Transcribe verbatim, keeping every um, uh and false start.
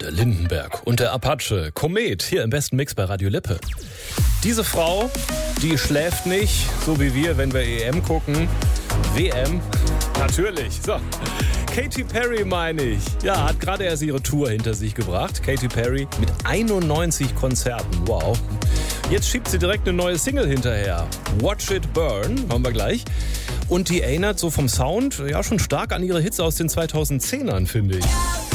Lindenberg und der Apache, Komet, hier im besten Mix bei Radio Lippe. Diese Frau, die schläft nicht, so wie wir, wenn wir E M gucken. W M, natürlich. So, Katy Perry meine ich. Ja, hat gerade erst ihre Tour hinter sich gebracht. Katy Perry mit einundneunzig Konzerten, wow. Jetzt schiebt sie direkt eine neue Single hinterher. Watch It Burn, haben wir gleich. Und die erinnert so vom Sound ja schon stark an ihre Hits aus den zweitausendzehnern, finde ich.